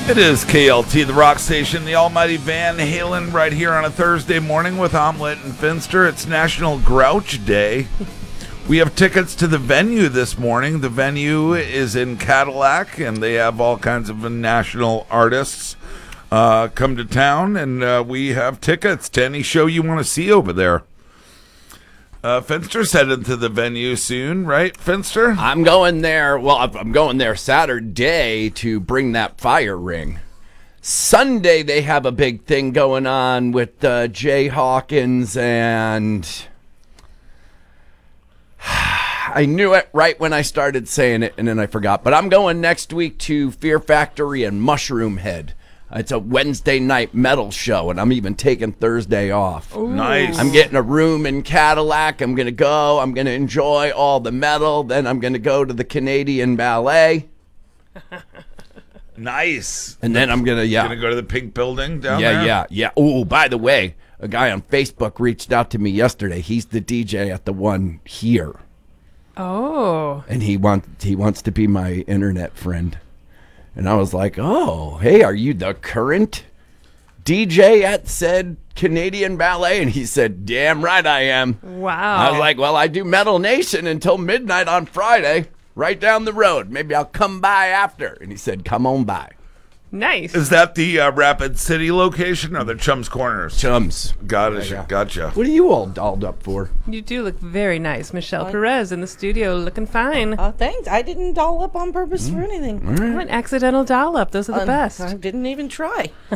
It is KLT, the rock station, the almighty Van Halen, right here on a Thursday morning with Omelette and Finster. It's National Grouch Day. We have tickets to the venue this morning. The venue is in Cadillac, and they have all kinds of national artists come to town, and we have tickets to any show you want to see over there. Finster's headed to the venue soon, right, Finster? I'm going there. Well, I'm going there Saturday to bring that fire ring. Sunday, they have a big thing going on with Jay Hawkins, and I knew it right when I started saying it, and then I forgot. But I'm going next week to Fear Factory and Mushroom Head. It's a Wednesday night metal show, and I'm even taking Thursday off. Ooh. Nice. I'm getting a room in Cadillac. I'm going to go. I'm going to enjoy all the metal. Then I'm going to go to the Canadian Ballet. Nice. And then I'm going to, Gonna go to the Pink Building down there? Yeah. Oh, by the way, a guy on Facebook reached out to me yesterday. He's the DJ at the one here. Oh. And he wants to be my internet friend. And I was like, oh, hey, are you the current DJ at said Canadian Ballet? And he said, damn right I am. Wow. I was like, well, I do Metal Nation until midnight on Friday, right down the road. Maybe I'll come by after. And he said, come on by. Nice. Is that the Rapid City location or the Chums Corners? Chums. Gotcha. What are you all dolled up for? You do look very nice. Michelle Perez in the studio looking fine. Oh, thanks. I didn't doll up on purpose for anything. Oh, an accidental doll up. Those are the best. I didn't even try.